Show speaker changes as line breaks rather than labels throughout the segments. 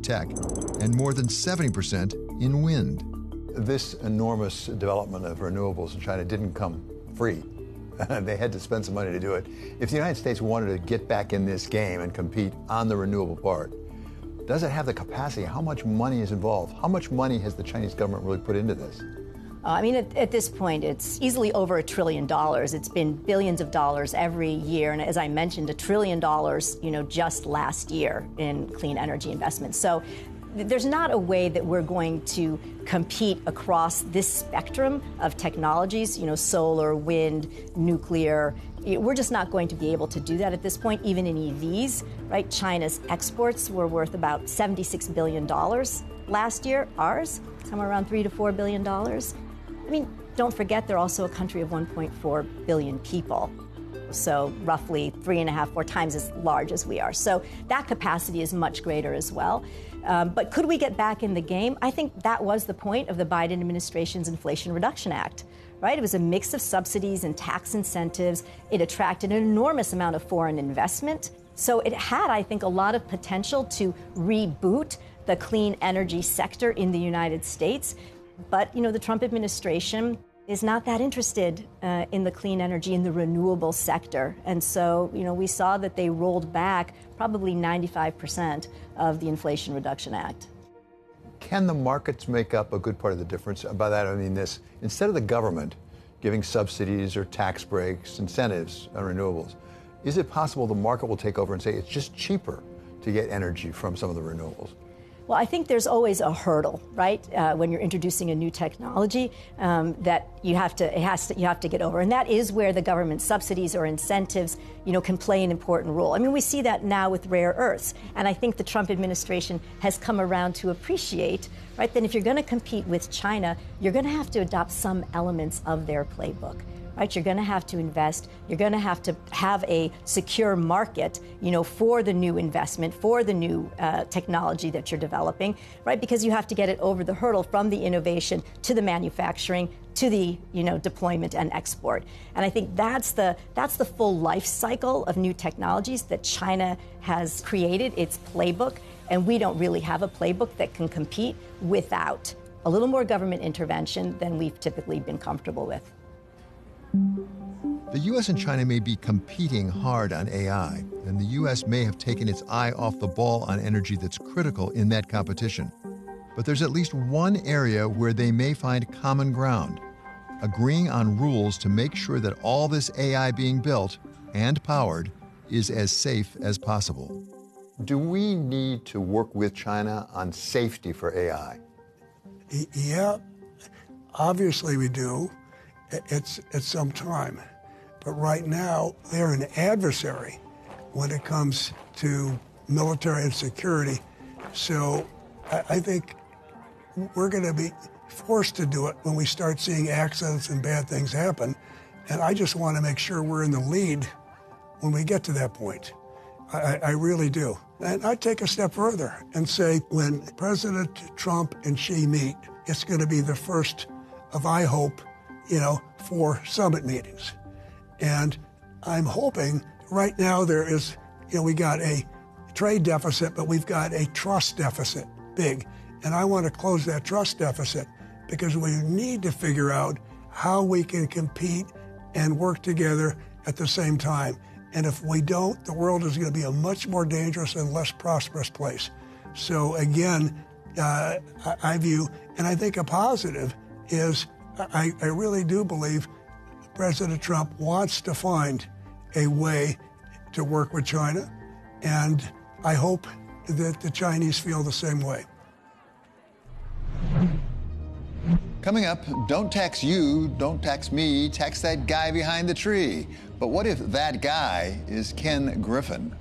tech and more than 70% in wind.
This enormous development of renewables in China didn't come free. They had to spend some money to do it. If the United States wanted to get back in this game and compete on the renewable part, does it have the capacity? How much money is involved? How much money has the Chinese government really put into this?
At this point, it's easily over $1 trillion. It's been billions of dollars every year. And as I mentioned, $1 trillion, just last year in clean energy investments. So there's not a way that we're going to compete across this spectrum of technologies, solar, wind, nuclear. We're just not going to be able to do that at this point, even in EVs, right? China's exports were worth about $76 billion last year. Ours, somewhere around $3 to $4 billion. Don't forget, they're also a country of 1.4 billion people. So roughly 3.5, 4 times as large as we are. So that capacity is much greater as well. But could we get back in the game? I think that was the point of the Biden administration's Inflation Reduction Act, right? It was a mix of subsidies and tax incentives. It attracted an enormous amount of foreign investment. So it had, I think, a lot of potential to reboot the clean energy sector in the United States. But, the Trump administration is not that interested in the clean energy, in the renewable sector. And so, we saw that they rolled back probably 95% of the Inflation Reduction Act.
Can the markets make up a good part of the difference? By that, I mean this. Instead of the government giving subsidies or tax breaks, incentives on renewables, is it possible the market will take over and say it's just cheaper to get energy from some of the renewables?
Well, I think there's always a hurdle, right? When you're introducing a new technology that you have to get over, and that is where the government subsidies or incentives, can play an important role. We see that now with rare earths, and I think the Trump administration has come around to appreciate, right? That if you're going to compete with China, you're going to have to adopt some elements of their playbook. Right, you're going to have to invest. You're going to have a secure market, for the new investment, for the new technology that you're developing, right? Because you have to get it over the hurdle from the innovation to the manufacturing to the deployment and export. And I think that's the full life cycle of new technologies that China has created, its playbook, and we don't really have a playbook that can compete without a little more government intervention than we've typically been comfortable with.
The U.S. and China may be competing hard on AI, and the U.S. may have taken its eye off the ball on energy that's critical in that competition. But there's at least one area where they may find common ground, agreeing on rules to make sure that all this AI being built and powered is as safe as possible.
Do we need to work with China on safety for AI?
Yeah, obviously we do. It's some time. But right now, they're an adversary when it comes to military and security. So I think we're going to be forced to do it when we start seeing accidents and bad things happen. And I just want to make sure we're in the lead when we get to that point. I really do. And I'd take a step further and say when President Trump and Xi meet, it's going to be the first of, I hope, 4 summit meetings. And I'm hoping right now there is, we got a trade deficit, but we've got a trust deficit, big. And I want to close that trust deficit because we need to figure out how we can compete and work together at the same time. And if we don't, the world is going to be a much more dangerous and less prosperous place. So again, I view, and I think a positive is I really do believe President Trump wants to find a way to work with China, and I hope that the Chinese feel the same way.
Coming up, don't tax you, don't tax me, tax that guy behind the tree. But what if that guy is Ken Griffin?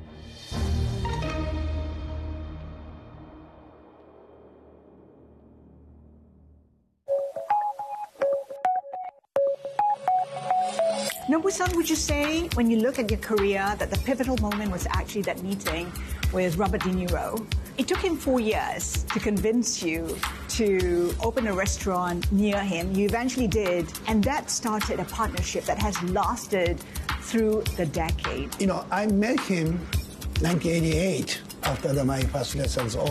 Nobu-san, would you say, when you look at your career, that the pivotal moment was actually that meeting with Robert De Niro? It took him 4 years to convince you to open a restaurant near him. You eventually did, and that started a partnership that has lasted through the decade.
I met him in 1988 after my first lessons